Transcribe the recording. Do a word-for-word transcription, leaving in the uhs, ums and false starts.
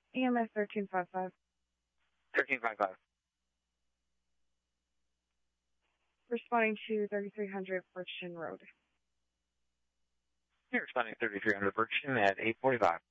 E M S thirteen fifty-five. thirteen fifty-five. Responding to thirty-three hundred Birchton Road. You're responding to thirty-three hundred Birchton at eight forty-five.